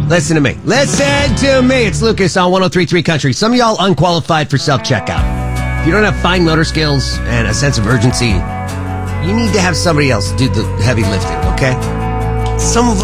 Listen to me. Listen to me. It's Lucas on 103.3 Country. Some of y'all unqualified for self-checkout. If you don't have fine motor skills and a sense of urgency, you need to have somebody else do the heavy lifting, okay? Some of